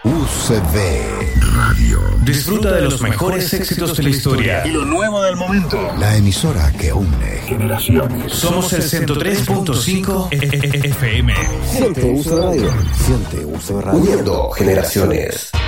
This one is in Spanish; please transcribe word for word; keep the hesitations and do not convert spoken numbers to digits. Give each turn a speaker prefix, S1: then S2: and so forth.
S1: U C B Radio.
S2: Disfruta de los mejores éxitos de la historia
S1: y lo nuevo del momento. La emisora que une generaciones.
S2: Somos el ciento tres punto cinco F M.
S1: Siente U C B Radio. Siente U C B Radio. Uniendo generaciones.